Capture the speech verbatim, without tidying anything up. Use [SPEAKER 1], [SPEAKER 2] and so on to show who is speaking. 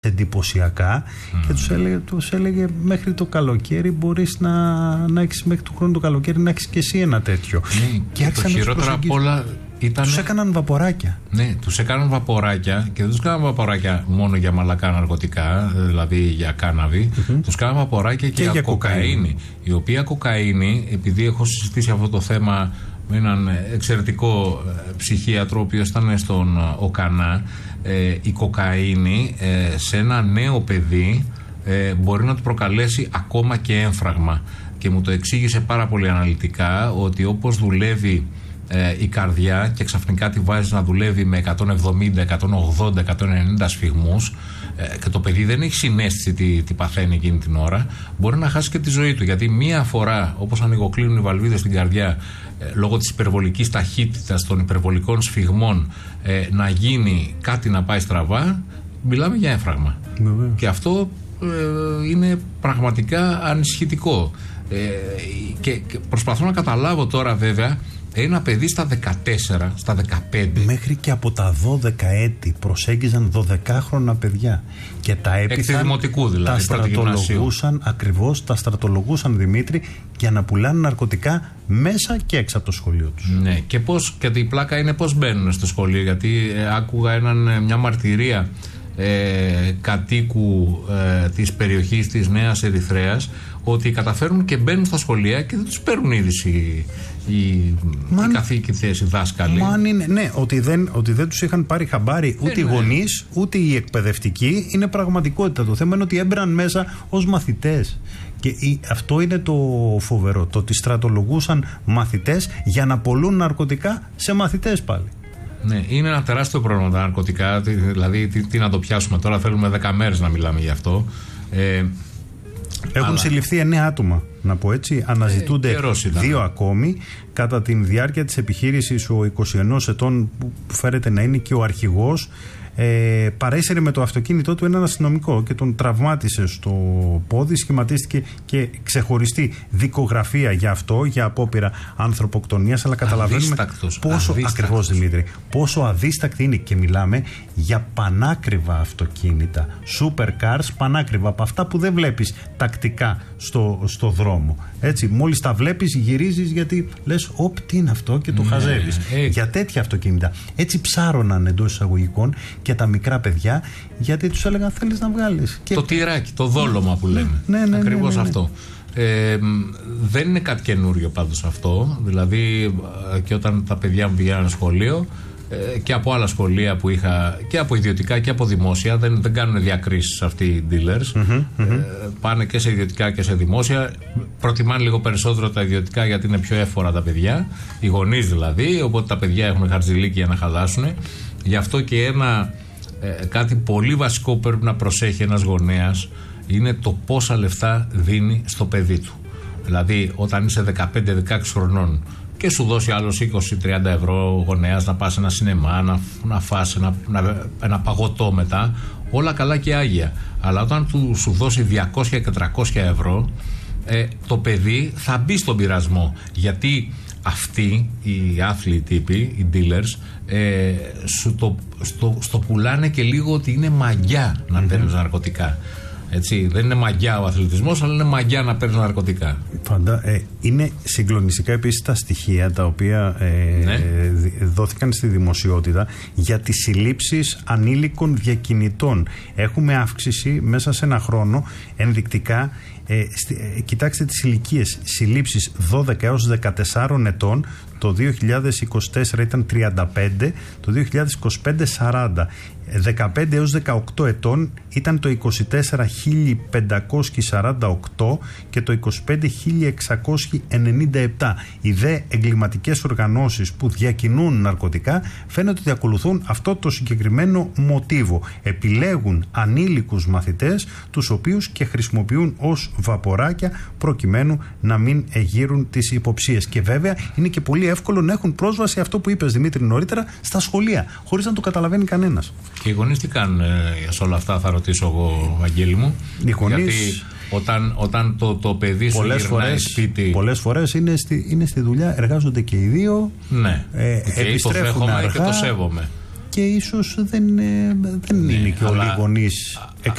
[SPEAKER 1] εντυπωσιακά mm. και τους έλεγε, τους έλεγε μέχρι το καλοκαίρι μπορείς να, να έχεις μέχρι του χρόνου το καλοκαίρι να έχεις και εσύ ένα τέτοιο.
[SPEAKER 2] Mm. Και, και το χειρότερα απ' όλα ήταν...
[SPEAKER 1] Τους έκαναν βαποράκια.
[SPEAKER 2] Ναι, τους έκαναν βαποράκια και δεν τους έκαναν βαποράκια μόνο για μαλακά ναρκωτικά, δηλαδή για κάναβη. Mm-hmm. Τους έκαναν βαποράκια και, και για, για κοκαίνη, κοκαίνη. Η οποία κοκαίνη, επειδή έχω συζητήσει αυτό το θέμα με έναν εξαιρετικό ψυχίατρο ο οποίος ήταν στον Οκανά, ε, η κοκαίνη ε, σε ένα νέο παιδί ε, μπορεί να του προκαλέσει ακόμα και έμφραγμα, και μου το εξήγησε πάρα πολύ αναλυτικά ότι όπως δουλεύει ε, η καρδιά και ξαφνικά τη βάζεις να δουλεύει με εκατόν εβδομήντα, εκατόν ογδόντα, εκατόν ενενήντα σφυγμούς ε, και το παιδί δεν έχει συναίσθηση τι, τι παθαίνει εκείνη την ώρα, μπορεί να χάσει και τη ζωή του, γιατί μία φορά όπως ανοιγοκλίνουν οι βαλβίδες στην καρδιά ε, λόγω της υπερβολικής ταχύτητας των υπερβολικών σφυγμών ε, να γίνει κάτι να πάει στραβά, μιλάμε για έμφραγμα. Βεβαίως. Και αυτό ε, είναι πραγματικά ανησυχητικό ε, και, και προσπαθώ να καταλάβω τώρα βέβαια ένα παιδί στα δεκατέσσερα, στα δεκαπέντε.
[SPEAKER 1] Μέχρι και από τα δώδεκα έτη προσέγγιζαν δωδεκάχρονα παιδιά. Και τα έπειθαν,
[SPEAKER 2] δημοτικού δηλαδή,
[SPEAKER 1] τα στρατολογούσαν, ακριβώς, τα στρατολογούσαν, Δημήτρη, για να πουλάνε ναρκωτικά μέσα και έξω από το σχολείο τους.
[SPEAKER 2] Ναι, και, πώς, και η πλάκα είναι πώς μπαίνουν στο σχολείο, γιατί ε, άκουγα έναν, μια μαρτυρία ε, κατοίκου ε, της περιοχής της Νέας Ερυθρέας, ότι καταφέρουν και μπαίνουν στα σχολεία και δεν τους παίρνουν είδηση οι, οι καθηγητές, οι δάσκαλοι.
[SPEAKER 1] Μα αν είναι, ναι, ότι δεν, ότι δεν τους είχαν πάρει χαμπάρι ούτε οι γονείς ούτε οι εκπαιδευτικοί, είναι πραγματικότητα. Το θέμα είναι ότι έμπαιναν μέσα ως μαθητές. Και η, αυτό είναι το φοβερό, το ότι στρατολογούσαν μαθητές για να πωλούν ναρκωτικά σε μαθητές πάλι.
[SPEAKER 2] Ναι, είναι ένα τεράστιο πρόβλημα τα ναρκωτικά. Δηλαδή, τι, τι να το πιάσουμε τώρα, θέλουμε δέκα μέρες να μιλάμε γι' αυτό. Ε,
[SPEAKER 1] Έχουν αλλά... συλληφθεί εννέα άτομα, να πω έτσι. Αναζητούνται ε, δύο ακόμη. Κατά τη διάρκεια της επιχείρησης, ο είκοσι ενός ετών, που φέρεται να είναι και ο αρχηγός, ε, παρέσυρε με το αυτοκίνητό του έναν αστυνομικό και τον τραυμάτισε στο πόδι. Σχηματίστηκε και ξεχωριστή δικογραφία για αυτό, για απόπειρα ανθρωποκτονίας. Αλλά καταλαβαίνουμε
[SPEAKER 2] αδίστακτος,
[SPEAKER 1] πόσο ακριβώς, Δημήτρη, πόσο αδίστακτη είναι. Και μιλάμε για πανάκριβα αυτοκίνητα, supercars, πανάκριβα, από αυτά που δεν βλέπεις τακτικά στο, στο δρόμο. Έτσι, μόλις τα βλέπεις γυρίζεις, γιατί λες όπ, τι είναι αυτό, και το ναι, χαζεύεις. Ε, για τέτοια αυτοκίνητα. Έτσι ψάρωναν εντός εισαγωγικών και τα μικρά παιδιά, γιατί τους έλεγαν θέλεις να βγάλεις.
[SPEAKER 2] Και... το τυράκι, το δόλωμα που λέμε.
[SPEAKER 1] Ναι, ναι, ναι,
[SPEAKER 2] ακριβώς
[SPEAKER 1] ναι, ναι, ναι.
[SPEAKER 2] αυτό. Ε, δεν είναι κάτι καινούριο πάντως αυτό. Δηλαδή και όταν τα παιδιά μου πηγαίνουν σχολείο ε, και από άλλα σχολεία που είχα και από ιδιωτικά και από δημόσια, δεν, δεν κάνουν διακρίσεις αυτοί οι dealers. Mm-hmm, mm-hmm. Ε, πάνε και σε ιδιωτικά και σε δημόσια. Προτιμάνε λίγο περισσότερο τα ιδιωτικά γιατί είναι πιο εύφορα τα παιδιά, οι γονείς δηλαδή, οπότε τα παιδιά έχουν χαρτζηλίκι για να χαλάσουν. Γι' αυτό και ένα ε, κάτι πολύ βασικό που πρέπει να προσέχει ένας γονέας είναι το πόσα λεφτά δίνει στο παιδί του. Δηλαδή όταν είσαι δεκαπέντε δεκαέξι χρονών και σου δώσει άλλος είκοσι με τριάντα ευρώ ο γονέας να πας σε ένα σινεμά, να, να φας ένα, ένα, ένα παγωτό μετά, όλα καλά και άγια. Αλλά όταν του, σου δώσει διακόσια και τριακόσια ευρώ, ε, το παιδί θα μπει στον πειρασμό. Γιατί αυτοί οι άθλοι τύποι, οι dealers, ε, σου το, στο, στο πουλάνε και λίγο ότι είναι μαγιά να mm-hmm. παίρνεις ναρκωτικά. Έτσι, δεν είναι μαγιά ο αθλητισμός, αλλά είναι μαγιά να παίρνεις ναρκωτικά.
[SPEAKER 1] Φαντα, ε, είναι συγκλονιστικά επίσης τα στοιχεία τα οποία ε, ναι. ε, δόθηκαν στη δημοσιότητα για τις συλλήψεις ανήλικων διακινητών. Έχουμε αύξηση μέσα σε ένα χρόνο ενδεικτικά. Ε, στη, ε, κοιτάξτε τις ηλικίες. Συλλήψεις δώδεκα έως δεκατέσσερα ετών το δύο χιλιάδες είκοσι τέσσερα ήταν τριάντα πέντε, το δύο χιλιάδες είκοσι πέντε σαράντα. δεκαπέντε έως δεκαοκτώ ετών ήταν το είκοσι τέσσερα χίλια πεντακόσια σαράντα οκτώ και το είκοσι πέντε χίλια εξακόσια ενενήντα επτά. Οι δε εγκληματικές οργανώσεις που διακινούν ναρκωτικά φαίνεται ότι ακολουθούν αυτό το συγκεκριμένο μοτίβο. Επιλέγουν ανήλικους μαθητές, τους οποίους και χρησιμοποιούν ως βαποράκια προκειμένου να μην εγείρουν τις υποψίες. Και βέβαια είναι και πολύ εύκολο να έχουν πρόσβαση, αυτό που είπες, Δημήτρη, νωρίτερα, στα σχολεία, χωρίς να το καταλαβαίνει κανένας.
[SPEAKER 2] Και οι γονείς τι κάνουν ε, σε όλα αυτά, θα ρωτήσω εγώ, Βαγγέλη μου.
[SPEAKER 1] Οι γονείς...
[SPEAKER 2] Γιατί όταν, όταν το, το παιδί σου γυρνάει φορές, σπίτι...
[SPEAKER 1] Πολλές φορές είναι στη, είναι στη δουλειά, εργάζονται και οι δύο.
[SPEAKER 2] Ναι,
[SPEAKER 1] ε,
[SPEAKER 2] και επιστρέφουν αργά. Και το σέβομαι.
[SPEAKER 1] Και ίσως δεν, δεν
[SPEAKER 2] ναι,
[SPEAKER 1] είναι και όλοι οι γονείς